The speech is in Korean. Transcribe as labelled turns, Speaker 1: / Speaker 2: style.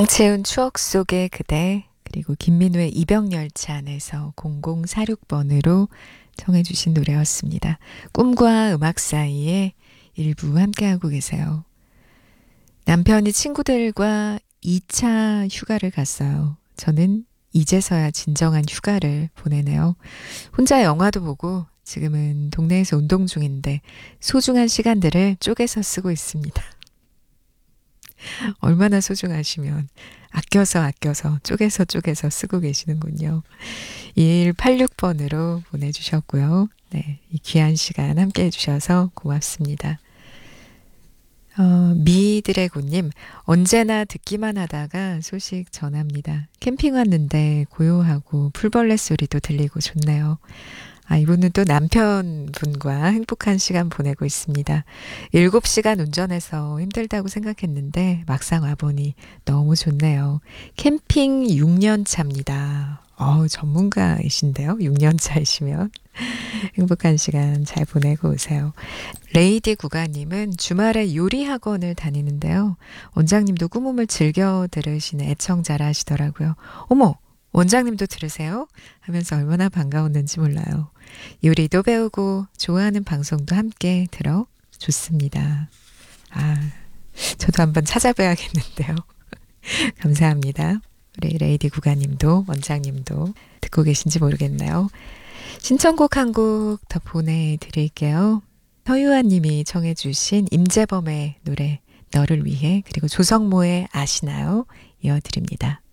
Speaker 1: 황채운 추억 속의 그대, 그리고 김민우의 이병열차 안에서 0046번으로 청해 주신 노래였습니다. 꿈과 음악 사이에 일부 함께하고 계세요. 남편이 친구들과 2차 휴가를 갔어요. 저는 이제서야 진정한 휴가를 보내네요. 혼자 영화도 보고 지금은 동네에서 운동 중인데 소중한 시간들을 쪼개서 쓰고 있습니다. 얼마나 소중하시면 아껴서 쪼개서 쓰고 계시는군요. 2186번으로 보내주셨고요. 네, 이 귀한 시간 함께 해주셔서 고맙습니다. 미드래곤님, 언제나 듣기만 하다가 소식 전합니다. 캠핑 왔는데 고요하고 풀벌레 소리도 들리고 좋네요. 이분은 또 남편분과 행복한 시간 보내고 있습니다. 7시간 운전해서 힘들다고 생각했는데 막상 와보니 너무 좋네요. 캠핑 6년 차입니다. 전문가이신데요. 6년 차이시면. 행복한 시간 잘 보내고 오세요. 레이디 구가님은 주말에 요리 학원을 다니는데요. 원장님도 꾸mom을 즐겨 들으시는 애청자라 하시더라고요. 어머! 원장님도 들으세요? 하면서 얼마나 반가웠는지 몰라요. 요리도 배우고 좋아하는 방송도 함께 들어 좋습니다. 저도 한번 찾아봐야겠는데요. 감사합니다. 우리 레이디 구가님도 원장님도 듣고 계신지 모르겠네요. 신청곡 한 곡 더 보내드릴게요. 서유아 님이 청해 주신 임재범의 노래 너를 위해, 그리고 조성모의 아시나요? 이어드립니다.